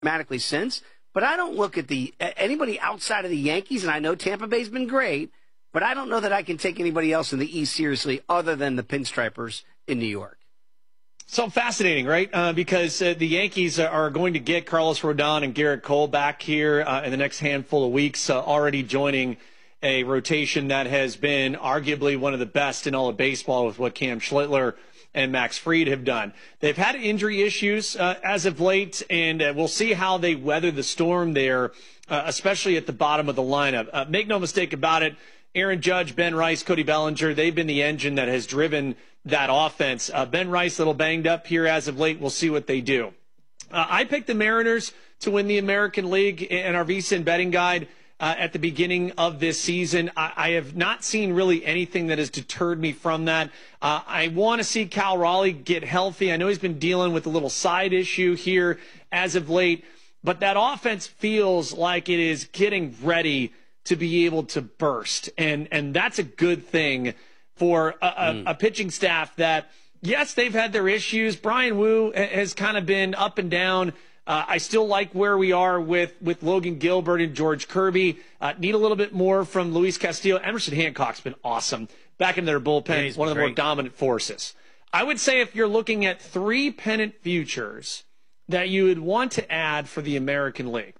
dramatically since. But I don't look at anybody outside of the Yankees, and I know Tampa Bay's been great, but I don't know that I can take anybody else in the East seriously other than the Pinstripers in New York. So fascinating, right? Because the Yankees are going to get Carlos Rodon and Garrett Cole back here in the next handful of weeks, already joining a rotation that has been arguably one of the best in all of baseball with what Cam Schlittler and Max Fried have done. They've had injury issues as of late, and we'll see how they weather the storm there, especially at the bottom of the lineup. Make no mistake about it, Aaron Judge, Ben Rice, Cody Bellinger, they've been the engine that has driven that offense. Ben Rice, a little banged up here as of late. We'll see what they do. I picked the Mariners to win the American League in our VSiN betting guide at the beginning of this season. I have not seen really anything that has deterred me from that. I want to see Cal Raleigh get healthy. I know he's been dealing with a little side issue here as of late, but that offense feels like it is getting ready to be able to burst, and that's a good thing for a pitching staff that, yes, they've had their issues. Brian Wu has kind of been up and down. I still like where we are with Logan Gilbert and George Kirby. Need a little bit more from Luis Castillo. Emerson Hancock's been awesome. Back in their bullpen, yeah, one of the more dominant forces. I would say if you're looking at 3 pennant futures that you would want to add for the American League,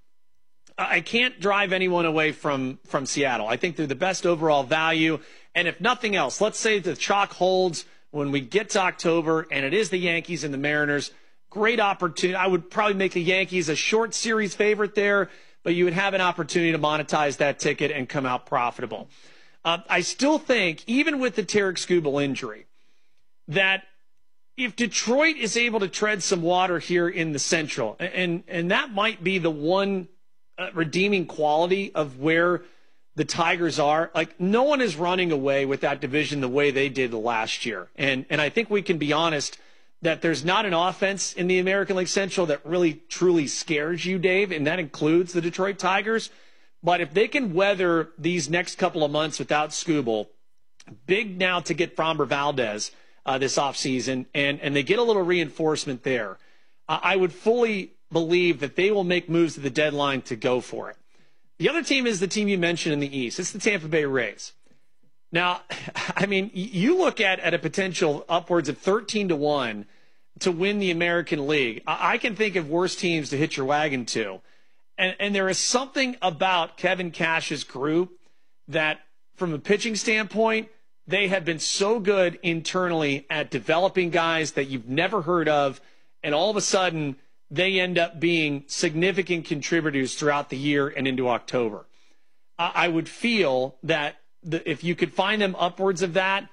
I can't drive anyone away from Seattle. I think they're the best overall value. And if nothing else, let's say the chalk holds when we get to October and it is the Yankees and the Mariners. Great opportunity. I would probably make the Yankees a short series favorite there, but you would have an opportunity to monetize that ticket and come out profitable. I still think, even with the Tarik Skubal injury, that if Detroit is able to tread some water here in the Central, and that might be the one redeeming quality of where the Tigers are, like no one is running away with that division the way they did last year. And I think we can be honest that there's not an offense in the American League Central that really truly scares you, Dave, and that includes the Detroit Tigers. But if they can weather these next couple of months without Skubal, big now to get Framber Valdez this offseason, and they get a little reinforcement there, I would fully believe that they will make moves at the deadline to go for it. The other team is the team you mentioned in the East. It's the Tampa Bay Rays. Now, I mean, you look at a potential upwards of 13-1 to win the American League. I can think of worse teams to hitch your wagon to. And there is something about Kevin Cash's group that, from a pitching standpoint, they have been so good internally at developing guys that you've never heard of, and all of a sudden they end up being significant contributors throughout the year and into October. I would feel that if you could find them upwards of that,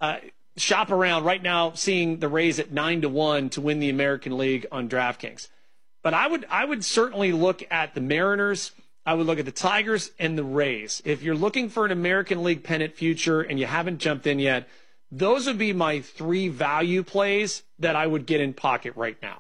shop around right now, seeing the Rays at 9-1 to win the American League on DraftKings. But I would certainly look at the Mariners. I would look at the Tigers and the Rays. If you're looking for an American League pennant future and you haven't jumped in yet, those would be my 3 value plays that I would get in pocket right now.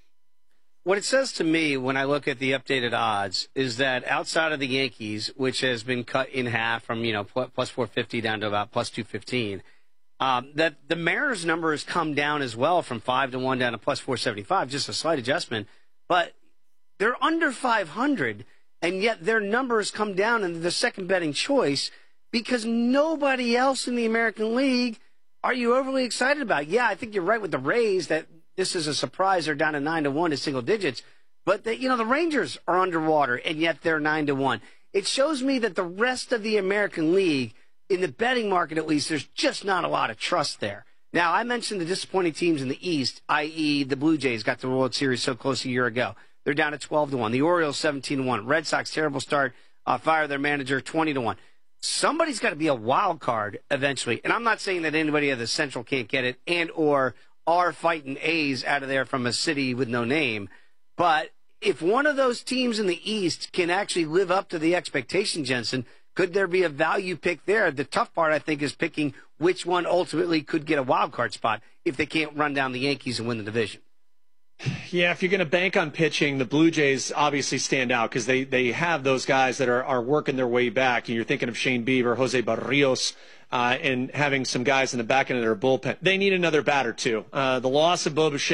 What it says to me when I look at the updated odds is that outside of the Yankees, which has been cut in half from, plus 450 down to about plus 215, that the Mariners number has come down as well from 5-1 down to plus 475, just a slight adjustment. But they're under 500, and yet their number has come down in the second betting choice because nobody else in the American League are you overly excited about. Yeah, I think you're right with the Rays that this is a surprise. They're down to 9-1 to single digits. But, the Rangers are underwater, and yet they're 9-1. It shows me that the rest of the American League, in the betting market at least, there's just not a lot of trust there. Now, I mentioned the disappointing teams in the East, i.e. the Blue Jays got to the World Series so close a year ago. They're down to 12-1. The Orioles 17-1. Red Sox, terrible start. Fire their manager 20-1. Somebody's got to be a wild card eventually. And I'm not saying that anybody at the Central can't get it and or are fighting A's out of there from a city with no name. But if one of those teams in the East can actually live up to the expectation, Jensen, could there be a value pick there? The tough part, I think, is picking which one ultimately could get a wild card spot if they can't run down the Yankees and win the division. Yeah, if you're going to bank on pitching, the Blue Jays obviously stand out because they have those guys that are working their way back. And you're thinking of Shane Bieber, Jose Barrios, and having some guys in the back end of their bullpen. They need another batter, too. The loss of Bo Bichette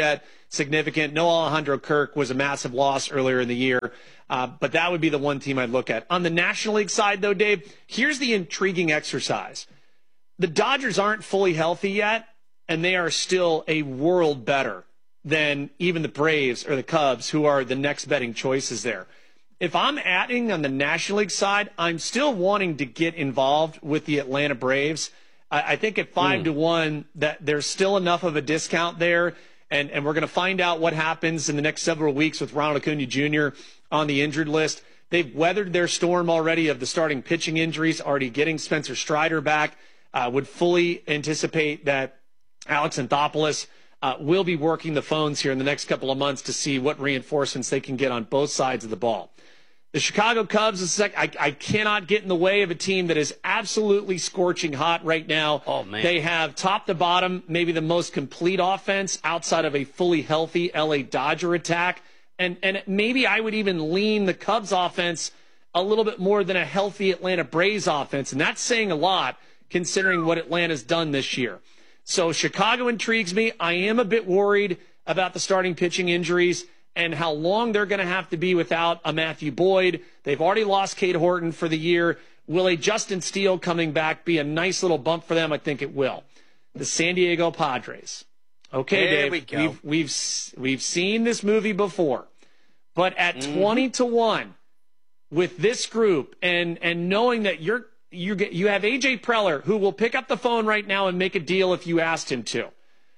significant. No Alejandro Kirk was a massive loss earlier in the year, but that would be the one team I'd look at. On the National League side, though, Dave, here's the intriguing exercise. The Dodgers aren't fully healthy yet, and they are still a world better than even the Braves or the Cubs, who are the next betting choices there. If I'm adding on the National League side, I'm still wanting to get involved with the Atlanta Braves. I think at 5-1 that there's still enough of a discount there, and we're going to find out what happens in the next several weeks with Ronald Acuna Jr. on the injured list. They've weathered their storm already of the starting pitching injuries, already getting Spencer Strider back. Would fully anticipate that Alex Anthopoulos will be working the phones here in the next couple of months to see what reinforcements they can get on both sides of the ball. The Chicago Cubs, I cannot get in the way of a team that is absolutely scorching hot right now. Oh, man. They have top to bottom maybe the most complete offense outside of a fully healthy LA Dodger attack. And maybe I would even lean the Cubs offense a little bit more than a healthy Atlanta Braves offense. And that's saying a lot considering what Atlanta's done this year. So Chicago intrigues me. I am a bit worried about the starting pitching injuries and how long they're going to have to be without a Matthew Boyd. They've already lost Cade Horton for the year. Will a Justin Steele coming back be a nice little bump for them? I think it will. The San Diego Padres. Okay, there Dave, we go. we've seen this movie before. But at 20-1 with this group and knowing that you have AJ Preller, who will pick up the phone right now and make a deal if you asked him to.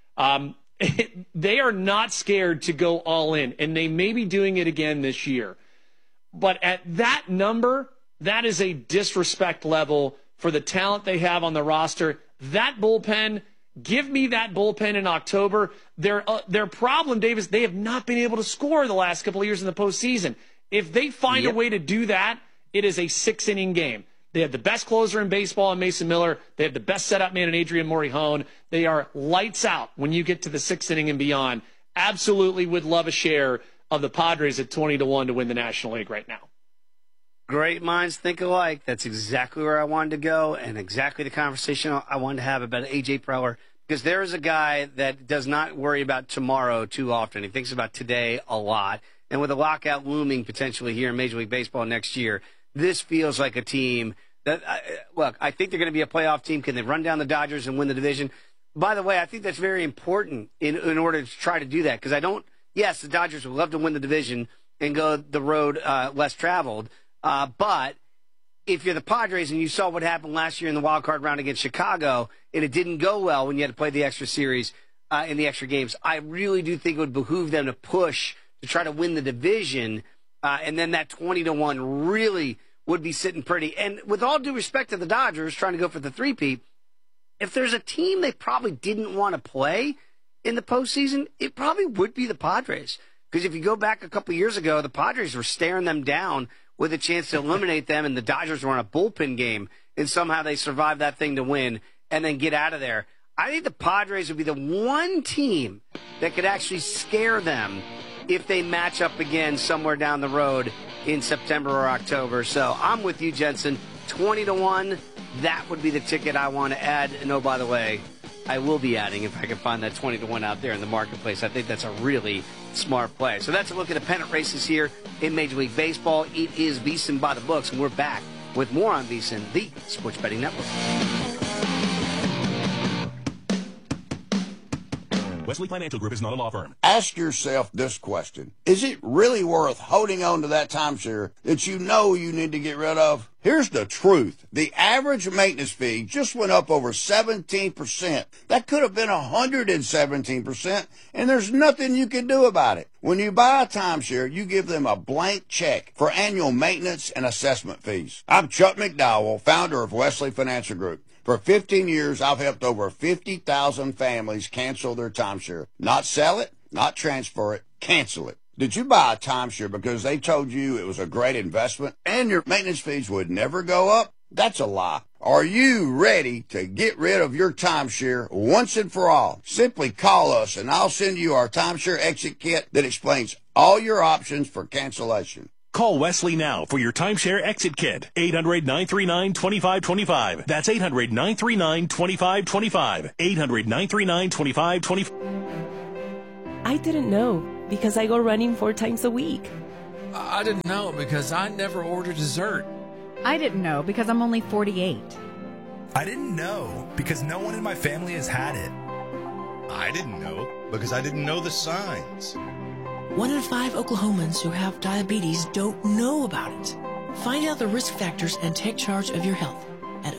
They are not scared to go all in, and they may be doing it again this year. But at that number, that is a disrespect level for the talent they have on the roster. That bullpen, give me that bullpen in October. Their problem, Dave, is they have not been able to score the last couple of years in the postseason. If they find a way to do that, it is a 6-inning game. They have the best closer in baseball in Mason Miller. They have the best setup man in Adrian Morejon. They are lights out when you get to the 6th inning and beyond. Absolutely would love a share of the Padres at 20-1 to win the National League right now. Great minds think alike. That's exactly where I wanted to go and exactly the conversation I wanted to have about A.J. Preller, because there is a guy that does not worry about tomorrow too often. He thinks about today a lot. And with a lockout looming potentially here in Major League Baseball next year, this feels like a team that, look, I think they're going to be a playoff team. Can they run down the Dodgers and win the division? By the way, I think that's very important in order to try to do that, because yes, the Dodgers would love to win the division and go the road less traveled. But if you're the Padres and you saw what happened last year in the wild card round against Chicago, and it didn't go well when you had to play the extra series in the extra games, I really do think it would behoove them to push to try to win the division. And then that 20-1 really would be sitting pretty. And with all due respect to the Dodgers trying to go for the three-peat, if there's a team they probably didn't want to play in the postseason, it probably would be the Padres. Because if you go back a couple years ago, the Padres were staring them down with a chance to eliminate them, and the Dodgers were on a bullpen game, and somehow they survived that thing to win and then get out of there. I think the Padres would be the one team that could actually scare them if they match up again somewhere down the road in September or October. So I'm with you, Jensen. 20-1, that would be the ticket I want to add. And oh, by the way, I will be adding if I can find that 20-1 out there in the marketplace. I think that's a really smart play. So that's a look at the pennant races here in Major League Baseball. It is VSiN by the books, and we're back with more on VSiN, the Sports Betting Network. Wesley Financial Group is not a law firm. Ask yourself this question. Is it really worth holding on to that timeshare that you know you need to get rid of? Here's the truth. The average maintenance fee just went up over 17%. That could have been 117%, and there's nothing you can do about it. When you buy a timeshare, you give them a blank check for annual maintenance and assessment fees. I'm Chuck McDowell, founder of Wesley Financial Group. For 15 years, I've helped over 50,000 families cancel their timeshare. Not sell it, not transfer it, cancel it. Did you buy a timeshare because they told you it was a great investment and your maintenance fees would never go up? That's a lie. Are you ready to get rid of your timeshare once and for all? Simply call us and I'll send you our timeshare exit kit that explains all your options for cancellation. Call Wesley now for your timeshare exit kit. 800-939-2525. That's 800-939-2525. 800-939-2525. I didn't know because I go running 4 times a week. I didn't know because I never order dessert. I didn't know because I'm only 48. I didn't know because no one in my family has had it. I didn't know because I didn't know the signs. 1 in 5 Oklahomans who have diabetes don't know about it. Find out the risk factors and take charge of your health at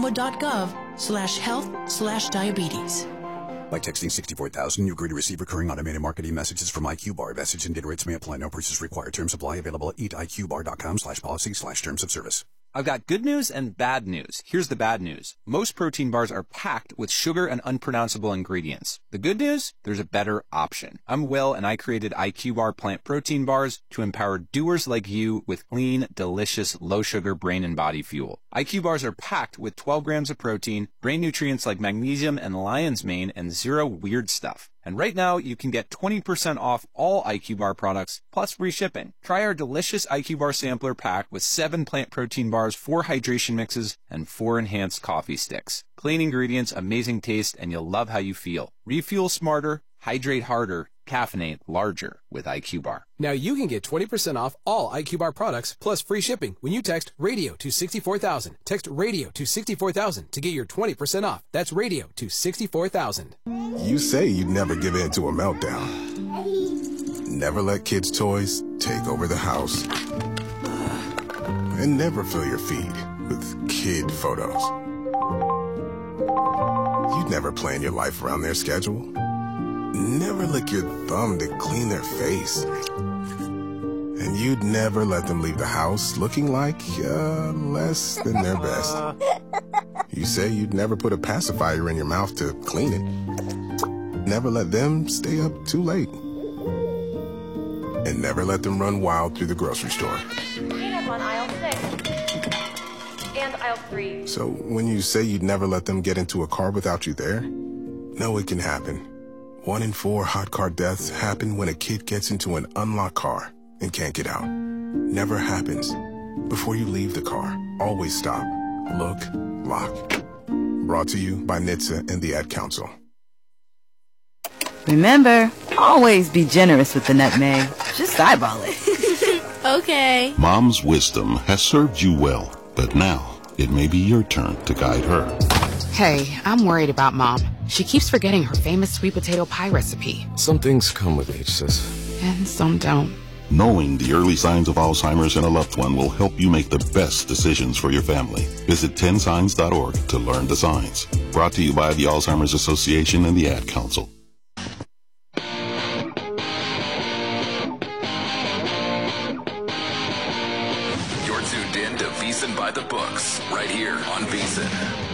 oklahoma.gov/health/diabetes. By texting 64,000, you agree to receive recurring automated marketing messages from IQ Bar. Message and data rates may apply. No purchase required. Terms apply. Available at eatiqbar.com/policy/terms of service. I've got good news and bad news. Here's the bad news. Most protein bars are packed with sugar and unpronounceable ingredients. The good news? There's a better option. I'm Will, and I created IQ Bar plant protein bars to empower doers like you with clean, delicious, low-sugar brain and body fuel. IQ bars are packed with 12 grams of protein, brain nutrients like magnesium and lion's mane, and 0 weird stuff. And right now, you can get 20% off all IQ Bar products, plus free shipping. Try our delicious IQ Bar sampler pack with 7 plant protein bars, 4 hydration mixes, and 4 enhanced coffee sticks. Clean ingredients, amazing taste, and you'll love how you feel. Refuel smarter, hydrate harder, caffeinate larger with IQ Bar. Now you can get 20% off all IQ Bar products plus free shipping when you text RADIO to 64,000. Text RADIO to 64,000 to get your 20% off. That's RADIO to 64,000. You say you'd never give in to a meltdown. Never let kids' toys take over the house. And never fill your feed with kid photos. You'd never plan your life around their schedule. Never lick your thumb to clean their face. And you'd never let them leave the house looking like less than their best. You say you'd never put a pacifier in your mouth to clean it. Never let them stay up too late. And never let them run wild through the grocery store. Peanuts on aisle 6 and aisle 3. So when you say you'd never let them get into a car without you there, no, it can happen. 1 in 4 hot car deaths happen when a kid gets into an unlocked car and can't get out. Never happens. Before you leave the car, always stop, look, lock. Brought to you by NHTSA and the Ad Council. Remember, always be generous with the nutmeg. Just eyeball it. Okay. Mom's wisdom has served you well, but now it may be your turn to guide her. Hey, I'm worried about Mom. She keeps forgetting her famous sweet potato pie recipe. Some things come with age, sis. And some don't. Knowing the early signs of Alzheimer's in a loved one will help you make the best decisions for your family. Visit 10signs.org to learn the signs. Brought to you by the Alzheimer's Association and the Ad Council. You're tuned in to VSiN by the Books, right here on VSiN.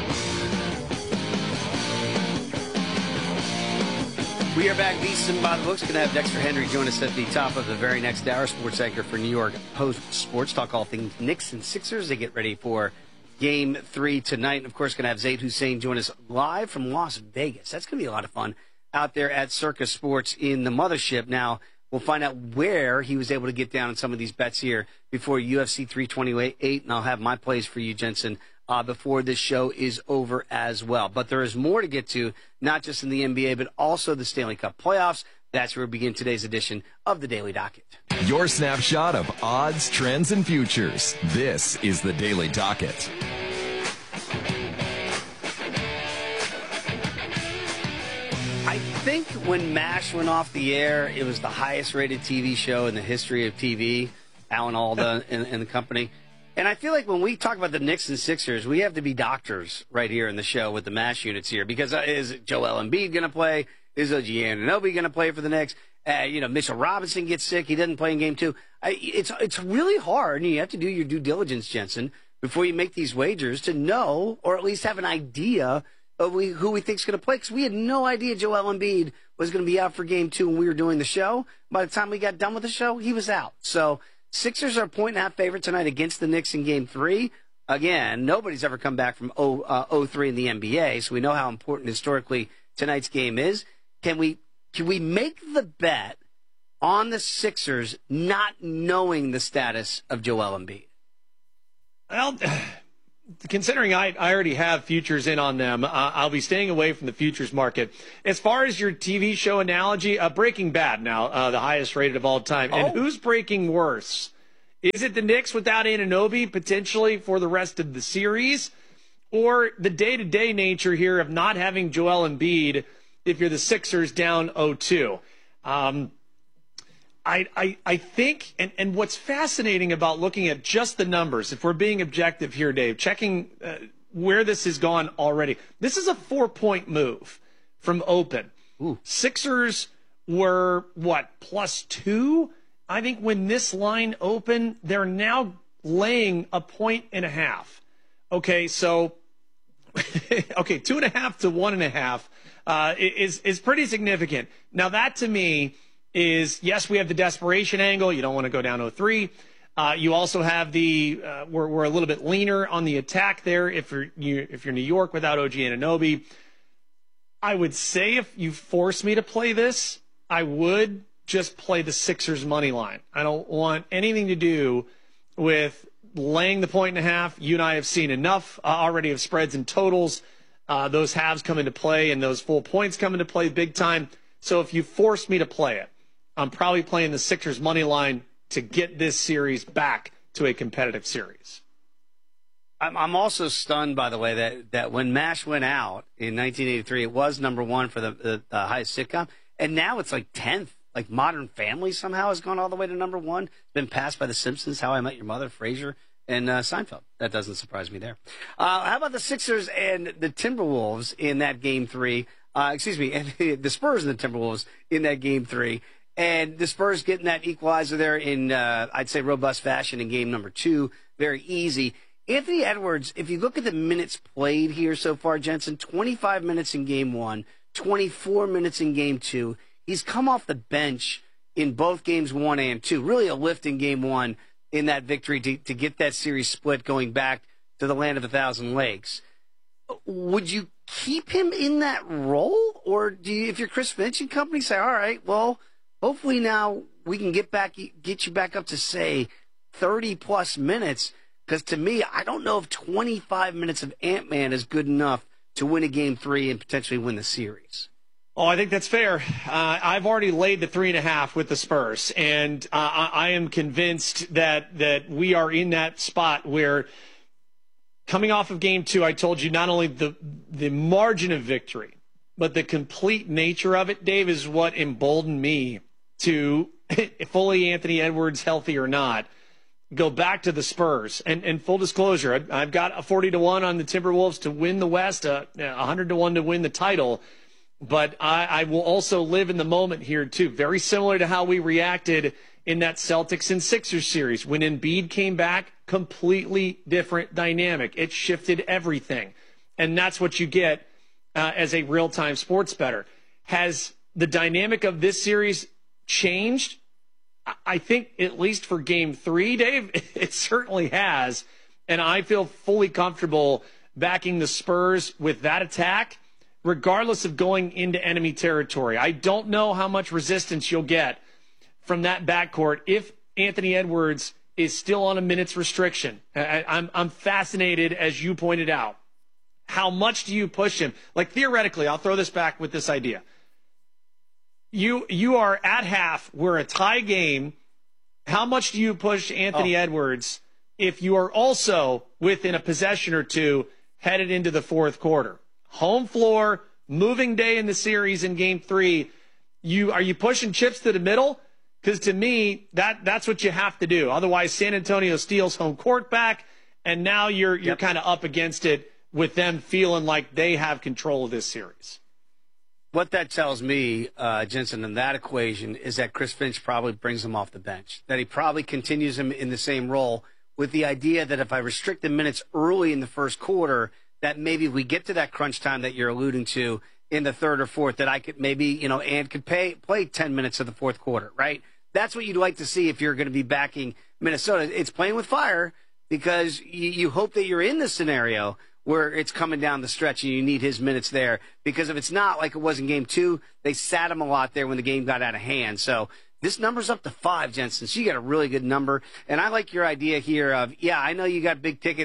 We are back, VSiN by the Books. Going to have Dexter Henry join us at the top of the very next hour. Sports anchor for New York Post Sports. Talk all things Knicks and Sixers. They get ready for Game 3 tonight. And, of course, going to have Zaid Hussein join us live from Las Vegas. That's going to be a lot of fun out there at Circus Sports in the Mothership. Now, we'll find out where he was able to get down on some of these bets here before UFC 328. And I'll have my plays for you, Jensen, before this show is over as well. But there is more to get to, not just in the NBA, but also the Stanley Cup playoffs. That's where we begin today's edition of the Daily Docket. Your snapshot of odds, trends, and futures. This is the Daily Docket. I think when MASH went off the air, it was the highest rated TV show in the history of TV, Alan Alda and the company. And I feel like when we talk about the Knicks and Sixers, we have to be doctors right here in the show with the MASH units here. Because is Joel Embiid going to play? Is OG Anunoby going to play for the Knicks? Mitchell Robinson gets sick. He doesn't play in Game 2. It's really hard, and you have to do your due diligence, Jensen, before you make these wagers to know or at least have an idea of who we think is going to play. Because we had no idea Joel Embiid was going to be out for Game 2 when we were doing the show. By the time we got done with the show, he was out. So Sixers are a 1.5 favorite tonight against the Knicks in Game 3. Again, nobody's ever come back from 0-3 in the NBA, so we know how important historically tonight's game is. Can we make the bet on the Sixers not knowing the status of Joel Embiid? Well, considering I already have futures in on them, I'll be staying away from the futures market. As far as your TV show analogy, Breaking Bad now, the highest rated of all time. And who's breaking worse? Is it the Knicks without Anunoby potentially for the rest of the series? Or the day-to-day nature here of not having Joel Embiid if you're the Sixers down 0-2? I think, and what's fascinating about looking at just the numbers, if we're being objective here, Dave, checking where this has gone already, this is a 4-point move from open. Ooh. Sixers were, +2? I think when this line opened, they're now laying 1.5. Okay, so, 2.5 to 1.5 is pretty significant. Now that to me is, yes, we have the desperation angle. You don't want to go down 0-3. You also have the we're a little bit leaner on the attack there if you're New York without OG Anunoby. I would say if you force me to play this, I would just play the Sixers money line. I don't want anything to do with laying the 1.5. You and I have seen enough already of spreads and totals. Those halves come into play and those full points come into play big time. So if you force me to play it, I'm probably playing the Sixers money line to get this series back to a competitive series. I'm also stunned, by the way, that when MASH went out in 1983, it was number one for the highest sitcom, and now it's like 10th. Like Modern Family somehow has gone all the way to number one. It's been passed by The Simpsons, How I Met Your Mother, Frasier, and Seinfeld. That doesn't surprise me there. How about the Sixers and the Timberwolves in that Game 3? And the Spurs and the Timberwolves in that Game 3. And the Spurs getting that equalizer there in, I'd say, robust fashion in Game number 2. Very easy. Anthony Edwards, if you look at the minutes played here so far, Jensen, 25 minutes in Game 1, 24 minutes in Game 2. He's come off the bench in both Games 1 and 2. Really a lift in Game 1 in that victory to get that series split going back to the land of 1,000 lakes. Would you keep him in that role? Or do you, if you're Chris Finch and company, say, all right, well, hopefully now we can get you back up to, say, 30-plus minutes? Because to me, I don't know if 25 minutes of Ant-Man is good enough to win a Game 3 and potentially win the series. Oh, I think that's fair. I've already laid the 3.5 with the Spurs, and I am convinced that we are in that spot where, coming off of Game 2, I told you not only the margin of victory, but the complete nature of it, Dave, is what emboldened me to, fully Anthony Edwards, healthy or not, go back to the Spurs. And full disclosure, I've got a 40-1 on the Timberwolves to win the West, 100-1 to win the title. But I will also live in the moment here, too. Very similar to how we reacted in that Celtics and Sixers series. When Embiid came back, completely different dynamic. It shifted everything. And that's what you get as a real-time sports bettor. Has the dynamic of this series changed? I think at least for Game 3, Dave, it certainly has. And I feel fully comfortable backing the Spurs with that attack, regardless of going into enemy territory. I don't know how much resistance you'll get from that backcourt if Anthony Edwards is still on a minutes restriction. I'm fascinated, as you pointed out. How much do you push him? Like, theoretically, I'll throw this back with this idea. You are at half. We're a tie game. How much do you push Anthony Edwards if you are also within a possession or two headed into the fourth quarter? Home floor, moving day in the series in Game 3. Are you pushing chips to the middle? Because to me, that's what you have to do. Otherwise, San Antonio steals home court back, and now you're kind of up against it with them feeling like they have control of this series. What that tells me, Jensen, in that equation is that Chris Finch probably brings him off the bench, that he probably continues him in the same role with the idea that if I restrict the minutes early in the first quarter, that maybe we get to that crunch time that you're alluding to in the third or fourth, that I could maybe, and could play 10 minutes of the fourth quarter, right? That's what you'd like to see if you're going to be backing Minnesota. It's playing with fire because you hope that you're in the scenario where it's coming down the stretch and you need his minutes there. Because if it's not like it was in Game 2, they sat him a lot there when the game got out of hand. So this number's up to 5, Jensen. So you got a really good number. And I like your idea here of, I know you got big tickets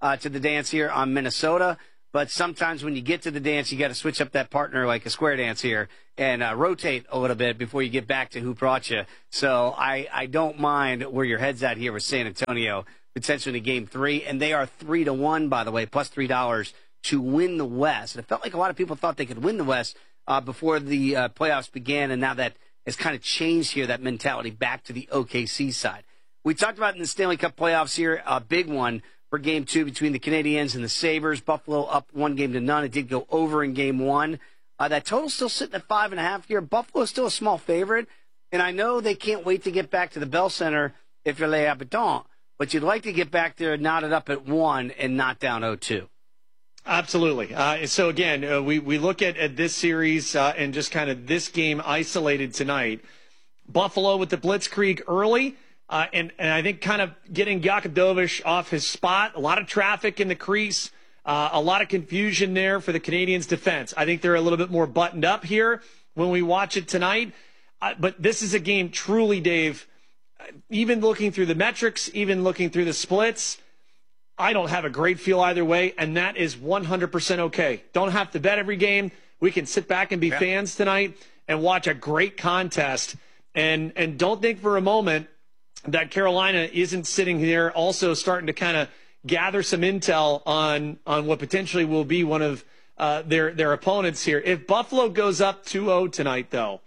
to the dance here on Minnesota. But sometimes when you get to the dance, you got to switch up that partner like a square dance here and rotate a little bit before you get back to who brought you. So I don't mind where your head's at here with San Antonio, potentially in Game 3. And they are 3-1, by the way, plus $3 to win the West. And it felt like a lot of people thought they could win the West before the playoffs began. And now that has kind of changed here, that mentality back to the OKC side. We talked about in the Stanley Cup playoffs here, a big one for Game 2 between the Canadiens and the Sabres. Buffalo up 1-0. It did go over in Game 1. That total's still sitting at 5.5 here. Buffalo's still a small favorite, and I know they can't wait to get back to the Bell Center if you're Les Habitants, but you'd like to get back there knotted up at 1 and not down 0-2. Absolutely. So, again, we look at this series and just kind of this game isolated tonight. Buffalo with the blitzkrieg early. And I think kind of getting Jakubovic off his spot, a lot of traffic in the crease, a lot of confusion there for the Canadiens' defense. I think they're a little bit more buttoned up here when we watch it tonight. But this is a game truly, Dave, even looking through the metrics, even looking through the splits, I don't have a great feel either way, and that is 100% okay. Don't have to bet every game. We can sit back and be fans tonight and watch a great contest. And don't think for a moment that Carolina isn't sitting here also starting to kind of gather some intel on what potentially will be one of their opponents here. If Buffalo goes up 2-0 tonight, though,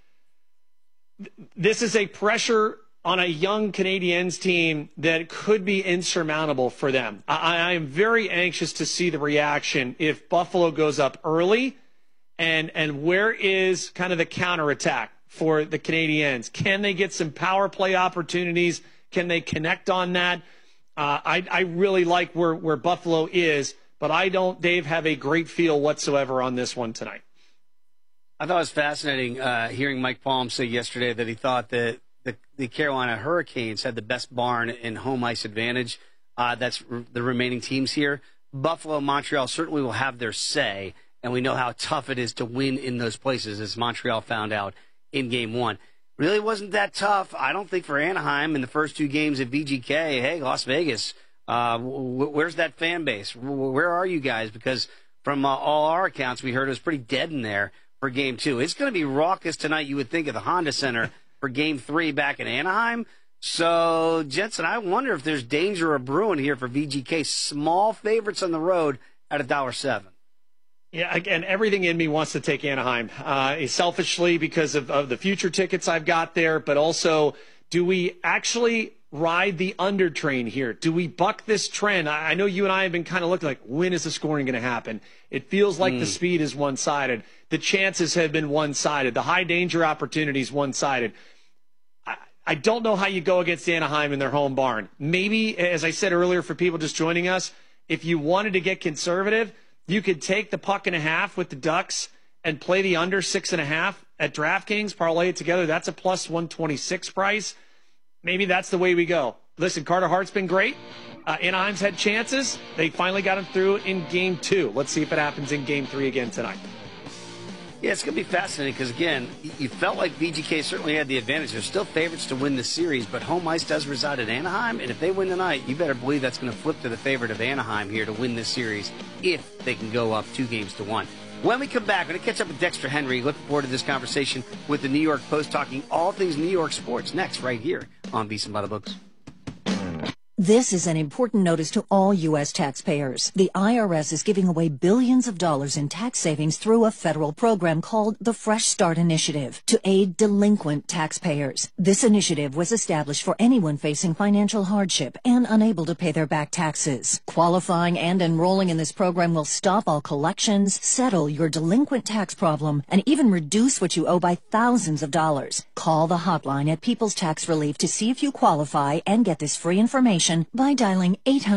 this is a pressure on a young Canadiens team that could be insurmountable for them. I am very anxious to see the reaction if Buffalo goes up early, and where is kind of the counterattack for the Canadiens? Can they get some power play opportunities? Can they connect on that? I really like where Buffalo is, but I don't, Dave, have a great feel whatsoever on this one tonight. I thought it was fascinating hearing Mike Palm say yesterday that he thought that the Carolina Hurricanes had the best barn in home ice advantage. That's the remaining teams here. Buffalo, Montreal certainly will have their say, and we know how tough it is to win in those places, as Montreal found out in Game 1. Really wasn't that tough, I don't think, for Anaheim in the first 2 games at VGK. Hey, Las Vegas, where's that fan base? Where are you guys? Because from all our accounts, we heard it was pretty dead in there for Game 2. It's going to be raucous tonight, you would think, at the Honda Center for Game 3 back in Anaheim. So, Jensen, I wonder if there's danger of brewing here for VGK. Small favorites on the road at $1.07. Yeah, again, everything in me wants to take Anaheim, selfishly because of the future tickets I've got there, but also, do we actually ride the under train here? Do we buck this trend? I know you and I have been kind of looking like, when is the scoring going to happen? It feels like the speed is one-sided. The chances have been one-sided. The high-danger opportunities one-sided. I don't know how you go against Anaheim in their home barn. Maybe, as I said earlier, for people just joining us, if you wanted to get conservative, you could take the 1.5 with the Ducks and play the under 6.5 at DraftKings, parlay it together. That's a plus 126 price. Maybe that's the way we go. Listen, Carter Hart's been great. Anaheim's had chances. They finally got him through in Game 2. Let's see if it happens in Game 3 again tonight. Yeah, it's going to be fascinating because, again, you felt like VGK certainly had the advantage. They're still favorites to win this series, but home ice does reside at Anaheim, and if they win tonight, you better believe that's going to flip to the favorite of Anaheim here to win this series if they can go up 2-1. When we come back, we're going to catch up with Dexter Henry. Looking forward to this conversation with the New York Post, talking all things New York sports next right here on VSiN by the Books. This is an important notice to all U.S. taxpayers. The IRS is giving away billions of dollars in tax savings through a federal program called the Fresh Start Initiative to aid delinquent taxpayers. This initiative was established for anyone facing financial hardship and unable to pay their back taxes. Qualifying and enrolling in this program will stop all collections, settle your delinquent tax problem, and even reduce what you owe by thousands of dollars. Call the hotline at People's Tax Relief to see if you qualify and get this free information by dialing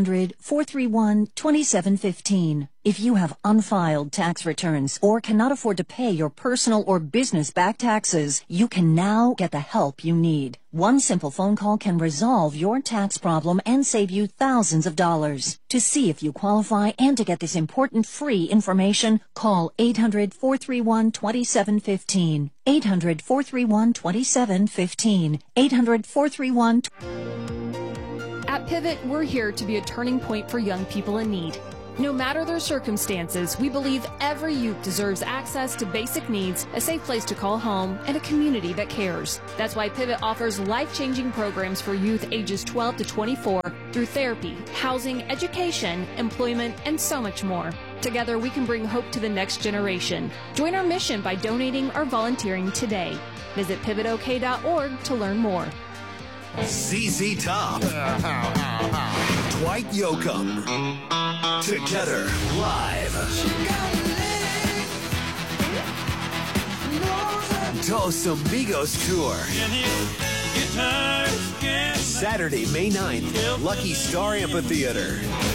800-431-2715. If you have unfiled tax returns or cannot afford to pay your personal or business back taxes, you can now get the help you need. One simple phone call can resolve your tax problem and save you thousands of dollars. To see if you qualify and to get this important free information, call 800-431-2715. 800-431-2715. 800-431... At Pivot, we're here to be a turning point for young people in need. No matter their circumstances, we believe every youth deserves access to basic needs, a safe place to call home, and a community that cares. That's why Pivot offers life-changing programs for youth ages 12 to 24 through therapy, housing, education, employment, and so much more. Together, we can bring hope to the next generation. Join our mission by donating or volunteering today. Visit pivotok.org to learn more. ZZ Top. Dwight Yoakam. Together, live. Dos Amigos Tour. Saturday, May 9th, Lucky Star Amphitheater.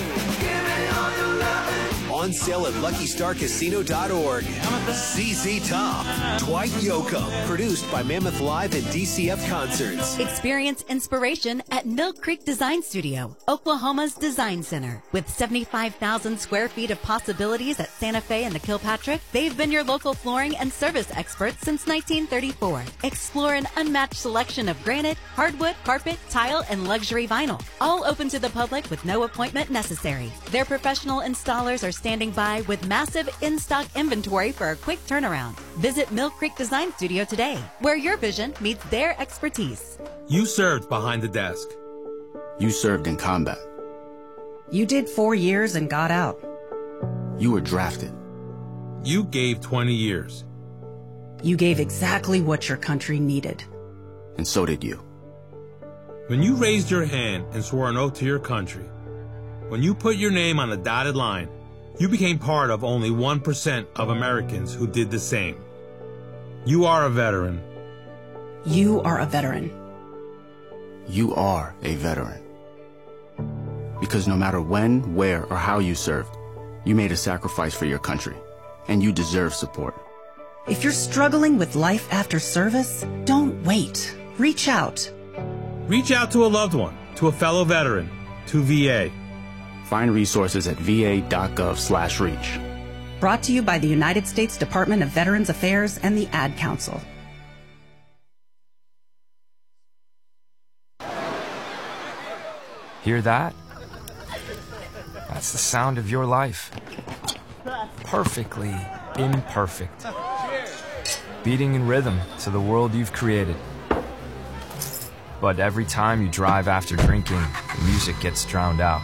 On sale at LuckyStarCasino.org. ZZ Top. Dwight Yoakam. Produced by Mammoth Live and DCF Concerts. Experience inspiration at Mill Creek Design Studio, Oklahoma's design center. With 75,000 square feet of possibilities at Santa Fe and the Kilpatrick, they've been your local flooring and service experts since 1934. Explore an unmatched selection of granite, hardwood, carpet, tile, and luxury vinyl. All open to the public with no appointment necessary. Their professional installers are standing by with massive in-stock inventory for a quick turnaround. Visit Mill Creek Design Studio today, where your vision meets their expertise. You served behind the desk. You served in combat. You did 4 years and got out. You were drafted. You gave 20 years. You gave exactly what your country needed. And so did you. When you raised your hand and swore an oath to your country, when you put your name on the dotted line, you became part of only 1% of Americans who did the same. You are a veteran. You are a veteran. You are a veteran. Because no matter when, where, or how you served, you made a sacrifice for your country, and you deserve support. If you're struggling with life after service, don't wait. Reach out. Reach out to a loved one, to a fellow veteran, to VA. Find resources at va.gov/reach. Brought to you by the United States Department of Veterans Affairs and the Ad Council. Hear that? That's the sound of your life. Perfectly imperfect. Beating in rhythm to the world you've created. But every time you drive after drinking, the music gets drowned out.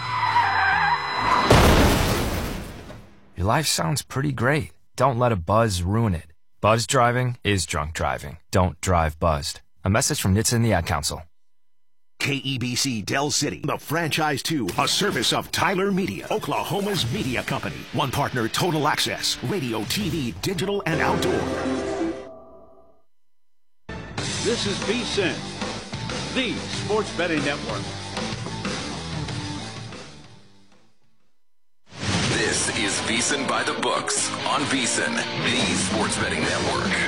Your life sounds pretty great. Don't let a buzz ruin it. Buzz driving is drunk driving. Don't drive buzzed. A message from NHTSA and the Ad Council. KEBC Del City, the franchise 2, a service of Tyler Media, Oklahoma's media company. One partner, Total Access, radio, TV, digital, and outdoor. This is VSiN, the sports betting network. This is VSiN by the Books on VSiN, the sports betting network.